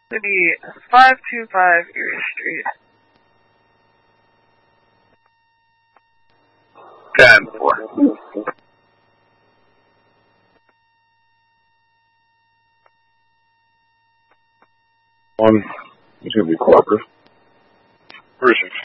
to be 525 Erie Street. 10-4. One, he's going to be cooperative. Bruiser.